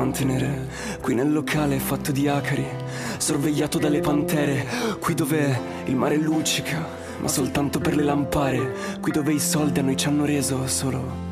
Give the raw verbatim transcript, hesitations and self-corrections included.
mantenere. Qui nel locale fatto di acari, sorvegliato dalle pantere. Qui dove il mare luccica, ma soltanto per le lampare. Qui dove i soldi a noi ci hanno reso solo